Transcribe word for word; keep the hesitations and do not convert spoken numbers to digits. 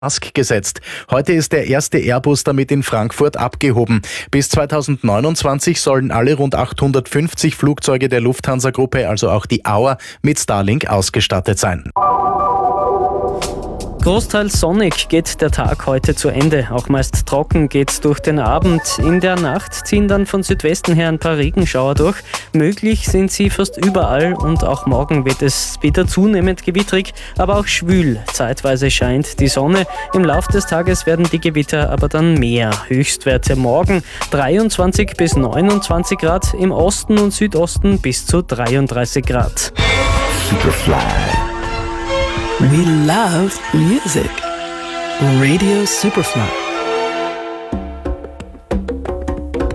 Musk gesetzt. Heute ist der erste Airbus damit in Frankfurt abgehoben. Bis zweitausendneunundzwanzig sollen alle rund achthundertfünfzig Flugzeuge der Lufthansa-Gruppe, also auch die Auer, mit Starlink ausgestattet sein. Großteils sonnig geht der Tag heute zu Ende. Auch meist trocken geht's durch den Abend. In der Nacht ziehen dann von Südwesten her ein paar Regenschauer durch. Möglich sind sie fast überall und auch morgen wird es wieder zunehmend gewittrig, aber auch schwül. Zeitweise scheint die Sonne. Im Laufe des Tages werden die Gewitter aber dann mehr. Höchstwerte morgen dreiundzwanzig bis neunundzwanzig Grad, im Osten und Südosten bis zu dreiunddreißig Grad. Superfly. We love music. Radio Superfly.